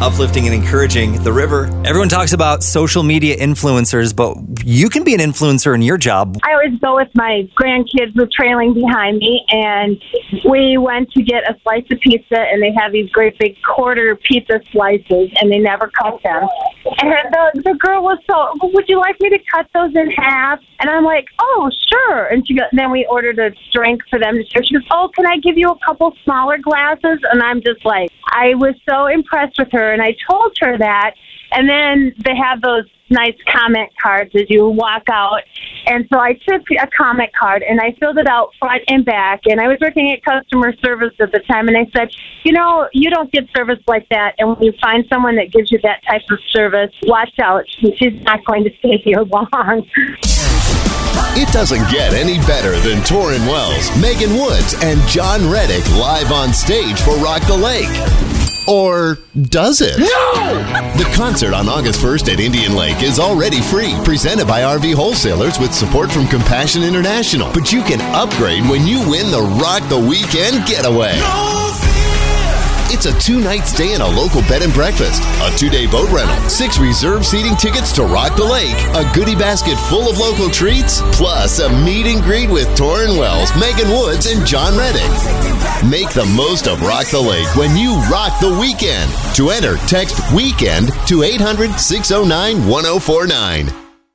uplifting and encouraging the river. Everyone talks about social media influencers, but you can be an influencer in your job. I always go with my grandkids were trailing behind me, and we went to get a slice of pizza, and they have these great big quarter pizza slices, and they never cut them. And the girl was so, would you like me to cut those in half? And I'm like, oh, sure. And then we ordered a drink for them to share. She goes, oh, can I give you a couple smaller glasses? And I'm just like, I was so impressed with her, and I told her that. And then they have those nice comment cards as you walk out. And so I took a comment card, and I filled it out front and back. And I was working at customer service at the time, and I said, you know, you don't get service like that. And when you find someone that gives you that type of service, watch out. She's not going to stay here long. It doesn't get any better than Torrin Wells, Megan Woods, and John Reddick live on stage for Rock the Lake. Or does it? No! The concert on August 1st at Indian Lake is already free, presented by RV Wholesalers with support from Compassion International. But you can upgrade when you win the Rock the Weekend Getaway. It's a 2-night stay in a local bed and breakfast, a 2-day boat rental, 6 reserved seating tickets to Rock the Lake, a goodie basket full of local treats, plus a meet and greet with Torrin Wells, Megan Woods, and John Reddick. Make the most of Rock the Lake when you rock the weekend. To enter, text WEEKEND to 800-609-1049.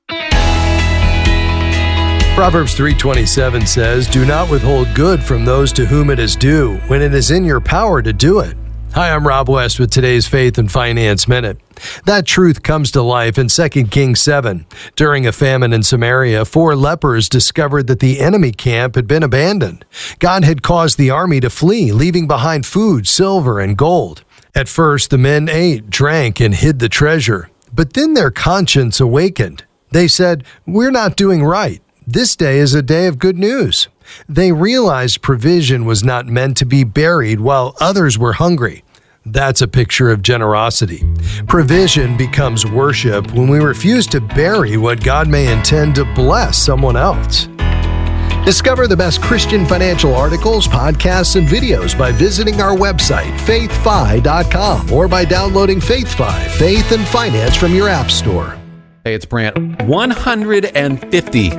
Proverbs 3:27 says, do not withhold good from those to whom it is due when it is in your power to do it. Hi, I'm Rob West with today's Faith and Finance Minute. That truth comes to life in 2 Kings 7. During a famine in Samaria, 4 lepers discovered that the enemy camp had been abandoned. God had caused the army to flee, leaving behind food, silver, and gold. At first, the men ate, drank, and hid the treasure. But then their conscience awakened. They said, we're not doing right. This day is a day of good news. They realized provision was not meant to be buried while others were hungry. That's a picture of generosity. Provision becomes worship when we refuse to bury what God may intend to bless someone else. Discover the best Christian financial articles, podcasts, and videos by visiting our website, faithfi.com, or by downloading FaithFi, Faith and Finance from your app store. Hey, it's Brant. 150.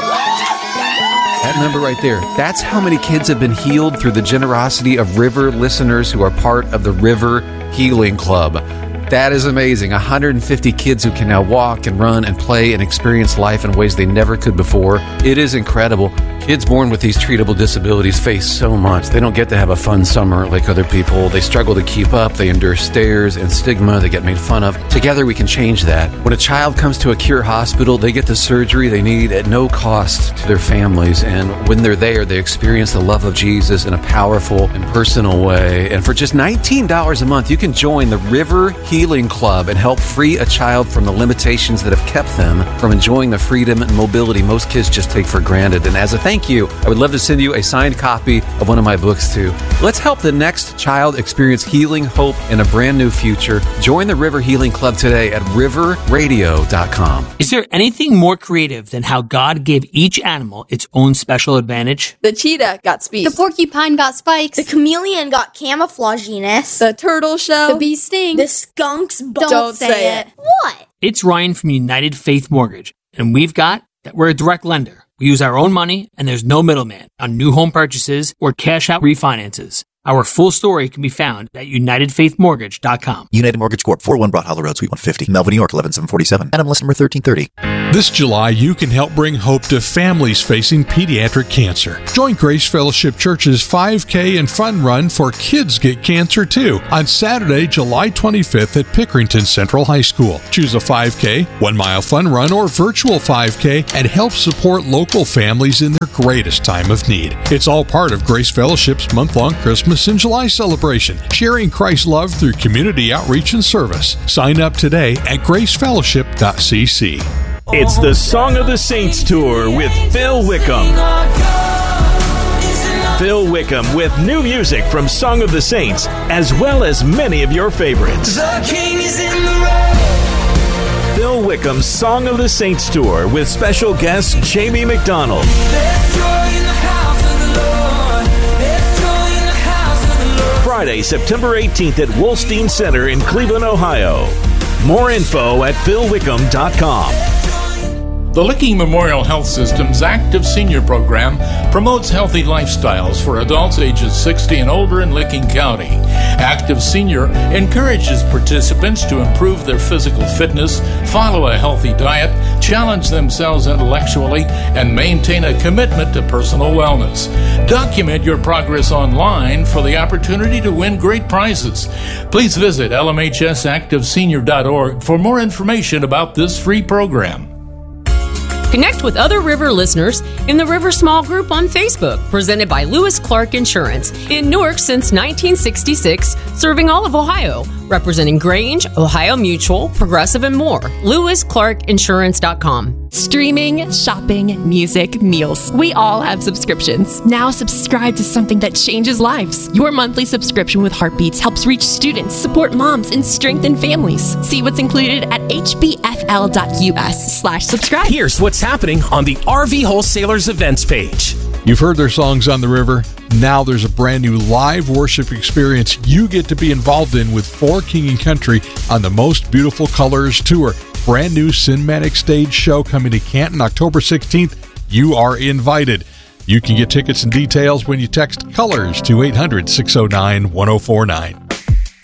That number right there, that's how many kids have been healed through the generosity of River listeners who are part of the River Healing Club. That is amazing. 150 kids who can now walk and run and play and experience life in ways they never could before. It is incredible. Kids born with these treatable disabilities face so much. They don't get to have a fun summer like other people. They struggle to keep up. They endure stares and stigma. They get made fun of. Together we can change that. When a child comes to a Cure hospital, they get the surgery they need at no cost to their families. And when they're there, they experience the love of Jesus in a powerful and personal way. And for just $19 a month, you can join the River Healing Club and help free a child from the limitations that have kept them from enjoying the freedom and mobility most kids just take for granted. And as a thank you, I would love to send you a signed copy of one of my books too. Let's help the next child experience healing, hope, and a brand new future. Join the River Healing Club today at riverradio.com. Is there anything more creative than how God gave each animal its own special advantage? The cheetah got speed. The porcupine got spikes. The chameleon got camouflaginess. The turtle shell. The bee sting. The skunk's Don't say it. What? It's Ryan from United Faith Mortgage, and we're a direct lender. We use our own money, and there's no middleman on new home purchases or cash-out refinances. Our full story can be found at UnitedFaithMortgage.com. United Mortgage Corp. 401 Broad Hollow Road, Suite 150, Melville, New York, 11747. NMLS number 1330. This July, you can help bring hope to families facing pediatric cancer. Join Grace Fellowship Church's 5K and Fun Run for Kids Get Cancer Too on Saturday, July 25th at Pickerington Central High School. Choose a 5K, 1-mile fun run, or virtual 5K and help support local families in their greatest time of need. It's all part of Grace Fellowship's month-long Christmas in July celebration, sharing Christ's love through community outreach and service. Sign up today at gracefellowship.cc. It's the Song of the Saints Tour with Phil Wickham. Phil Wickham with new music from Song of the Saints, as well as many of your favorites. The King is in the road. Phil Wickham's Song of the Saints Tour with special guest Jamie McDonald. Friday, September 18th at Wolstein Center in Cleveland, Ohio. More info at philwickham.com. The Licking Memorial Health System's Active Senior Program promotes healthy lifestyles for adults ages 60 and older in Licking County. Active Senior encourages participants to improve their physical fitness, follow a healthy diet, challenge themselves intellectually, and maintain a commitment to personal wellness. Document your progress online for the opportunity to win great prizes. Please visit lmhsactivesenior.org for more information about this free program. Connect with other River listeners in the River Small Group on Facebook, presented by Lewis Clark Insurance. In Newark since 1966, serving all of Ohio, representing Grange, Ohio Mutual, Progressive, and more. LewisClarkInsurance.com. Streaming, shopping, music, meals. We all have subscriptions. Now subscribe to something that changes lives. Your monthly subscription with Heartbeats helps reach students, support moms, and strengthen families. See what's included at hbfl.us/subscribe. Here's what's happening on the RV Wholesalers events page. You've heard their songs on the river. Now there's a brand new live worship experience you get to be involved in with For King and Country on the Most Beautiful Colors Tour. Brand new cinematic stage show coming to Canton October 16th. You are invited. You can get tickets and details when you text COLORS to 800-609-1049.